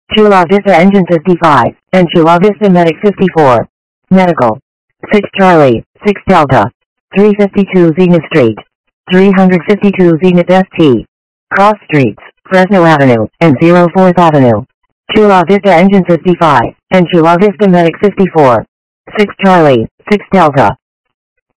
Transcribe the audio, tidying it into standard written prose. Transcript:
Chula Vista Engine 55, and Chula Vista Medic 54. Medical. 6 Charlie, 6 Delta. 352 Zenith Street. 352 Zenith ST. Cross Streets, Fresno Avenue, and 04th Avenue. Chula Vista Engine 55, and Chula Vista Medic 54. 6 Charlie, 6 Delta.